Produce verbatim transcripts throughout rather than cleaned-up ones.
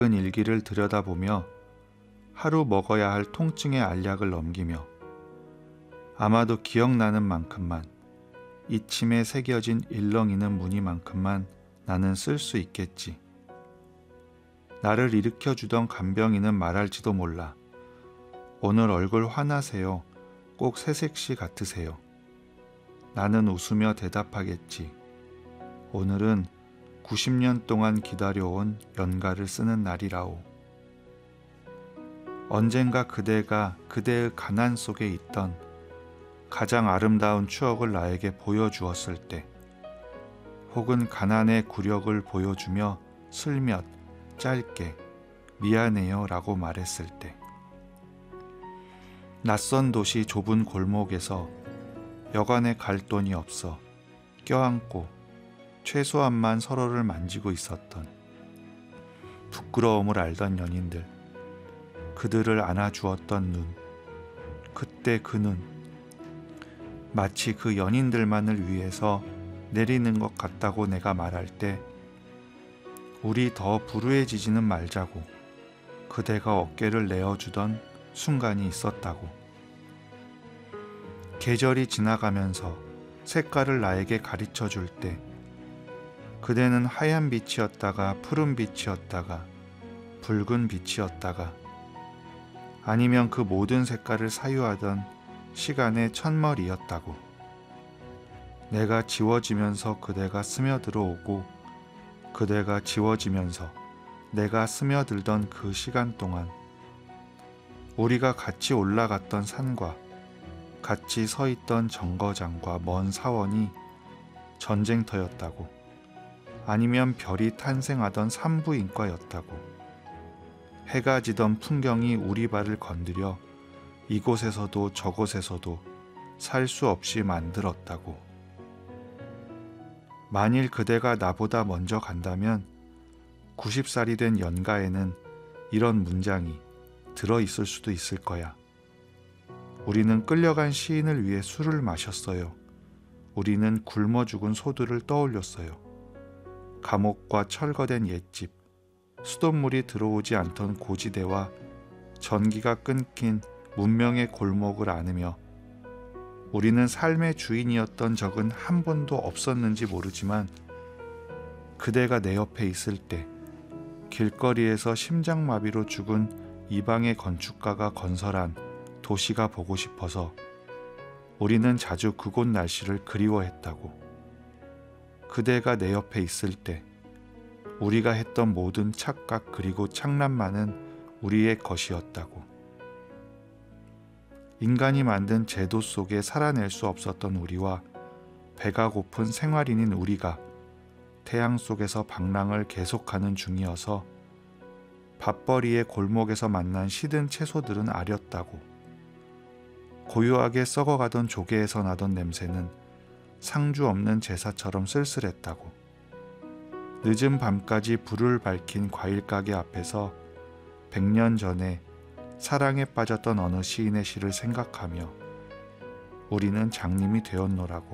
작은 일기를 들여다보며 하루 먹어야 할 통증의 알약을 넘기며 아마도 기억나는 만큼만, 이침에 새겨진 일렁이는 무늬만큼만 나는 쓸 수 있겠지. 나를 일으켜주던 간병인은 말할지도 몰라. 오늘 얼굴 화나세요. 꼭 새색시 같으세요. 나는 웃으며 대답하겠지. 오늘은 구십 년 동안 기다려온 연가를 쓰는 날이라오. 언젠가 그대가 그대의 가난 속에 있던 가장 아름다운 추억을 나에게 보여주었을 때, 혹은 가난의 굴욕을 보여주며 슬며t 짧게 미안해요 라고 말했을 때, 낯선 도시 좁은 골목에서 여관에 갈 돈이 없어 껴안고 최소한만 서로를 만지고 있었던, 부끄러움을 알던 연인들, 그들을 안아주었던 눈, 그때 그 눈, 마치 그 연인들만을 위해서 내리는 것 같다고 내가 말할 때, 우리 더 불우해지지는 말자고 그대가 어깨를 내어주던 순간이 있었다고. 계절이 지나가면서 색깔을 나에게 가르쳐 줄 때, 그대는 하얀 빛이었다가 푸른 빛이었다가 붉은 빛이었다가, 아니면 그 모든 색깔을 사유하던 시간의 첫머리였다고. 내가 지워지면서 그대가 스며들어 오고, 그대가 지워지면서 내가 스며들던 그 시간 동안, 우리가 같이 올라갔던 산과 같이 서 있던 정거장과 먼 사원이 전쟁터였다고. 아니면 별이 탄생하던 산부인과였다고. 해가 지던 풍경이 우리 발을 건드려 이곳에서도 저곳에서도 살 수 없이 만들었다고. 만일 그대가 나보다 먼저 간다면 구십 살이 된 연가에는 이런 문장이 들어있을 수도 있을 거야. 우리는 끌려간 시인을 위해 술을 마셨어요. 우리는 굶어 죽은 소들을 떠올렸어요. 감옥과 철거된 옛집, 수돗물이 들어오지 않던 고지대와 전기가 끊긴 문명의 골목을 안으며, 우리는 삶의 주인이었던 적은 한 번도 없었는지 모르지만, 그대가 내 옆에 있을 때 길거리에서 심장마비로 죽은 이방의 건축가가 건설한 도시가 보고 싶어서 우리는 자주 그곳 날씨를 그리워했다고. 그대가 내 옆에 있을 때 우리가 했던 모든 착각 그리고 창란만은 우리의 것이었다고. 인간이 만든 제도 속에 살아낼 수 없었던 우리와 배가 고픈 생활인인 우리가 태양 속에서 방랑을 계속하는 중이어서 밥벌이의 골목에서 만난 시든 채소들은 아렸다고. 고요하게 썩어가던 조개에서 나던 냄새는 상주 없는 제사처럼 쓸쓸했다고. 늦은 밤까지 불을 밝힌 과일가게 앞에서 백 년 전에 사랑에 빠졌던 어느 시인의 시를 생각하며 우리는 장님이 되었노라고.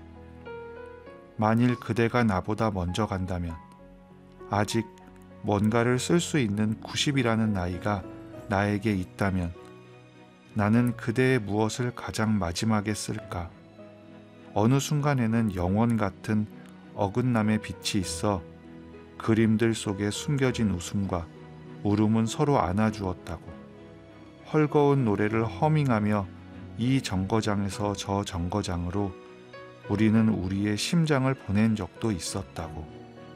만일 그대가 나보다 먼저 간다면 아직 뭔가를 쓸 수 있는 구십이라는 나이가 나에게 있다면 나는 그대의 무엇을 가장 마지막에 쓸까? 어느 순간에는 영원 같은 어긋남의 빛이 있어 그림들 속에 숨겨진 웃음과 울음은 서로 안아주었다고. 헐거운 노래를 허밍하며 이 정거장에서 저 정거장으로 우리는 우리의 심장을 보낸 적도 있었다고.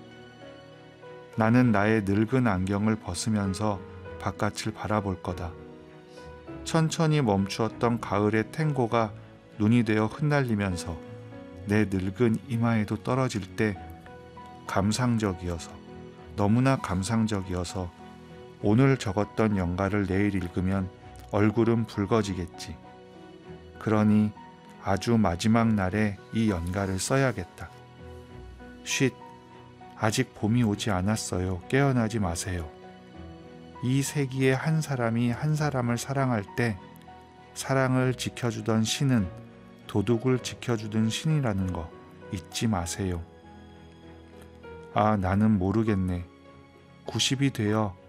나는 나의 늙은 안경을 벗으면서 바깥을 바라볼 거다. 천천히 멈추었던 가을의 탱고가 눈이 되어 흩날리면서 내 늙은 이마에도 떨어질 때 감상적이어서, 너무나 감상적이어서 오늘 적었던 연가를 내일 읽으면 얼굴은 붉어지겠지. 그러니 아주 마지막 날에 이 연가를 써야겠다. 쉿, 아직 봄이 오지 않았어요. 깨어나지 마세요. 이 세기에 한 사람이 한 사람을 사랑할 때 사랑을 지켜주던 신은 도둑을 지켜주던 신이라는 거 잊지 마세요. 아, 나는 모르겠네. 구십이 되어